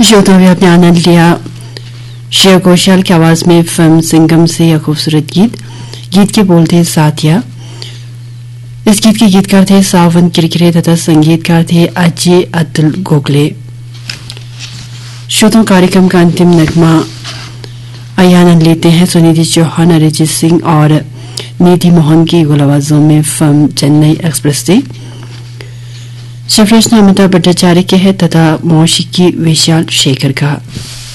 श्रोताओं ने अपने आनंद लिया श्रेया घोषाल की आवाज में फिल्म सिंघम से यह खूबसूरत गीत के बोल थे साथिया। इस गीत के गीतकार थे सावन किरकिरे तथा संगीतकार थे अजय अतुल गोखले। श्रोताओं कार्यक्रम का अंतिम नगमा आइए आनंद लेते हैं सुनिधि चौहान, अरिजीत सिंह और निधि मोहन की गुल आवाजों में फिल्म चेन्नई एक्सप्रेस से। शब्द रचना अमिताभ भट्टाचार्य के है तथा मौशिकी विशाल शेखर का।